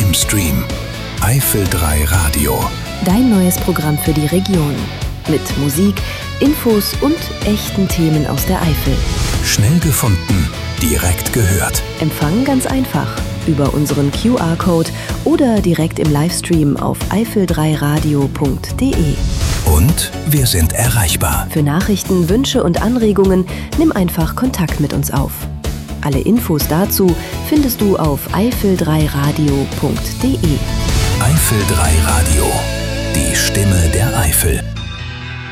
im Stream. Eifel 3 Radio. Dein neues Programm für die Region. Mit Musik, Infos und echten Themen aus der Eifel. Schnell gefunden, direkt gehört. Empfangen ganz einfach über unseren QR-Code oder direkt im Livestream auf eifel3radio.de. Und wir sind erreichbar. Für Nachrichten, Wünsche und Anregungen nimm einfach Kontakt mit uns auf. Alle Infos dazu findest du auf eifel3radio.de. Eifel 3 Radio. Die Stimme der Eifel.